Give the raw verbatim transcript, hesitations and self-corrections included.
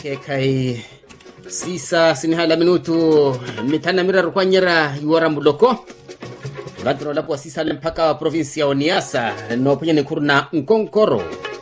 Kekai sisa sinihala minutu mitana mira rukwanyera yuara muloko Radro lapo sisa lempaka provinsi ya Oniasa no penye kurna Nkonkoro